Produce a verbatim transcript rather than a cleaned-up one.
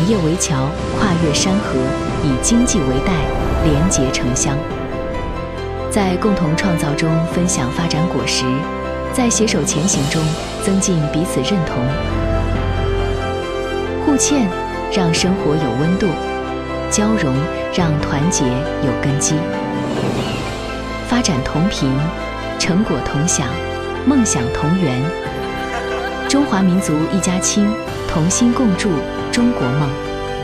业为桥，跨越山河，以经济为带，连结城乡。在共同创造中分享发展果实，在携手前行中增进彼此认同。互欠让生活有温度，交融让团结有根基。发展同频，成果同享，梦想同圆。中华民族一家亲，同心共筑中国梦。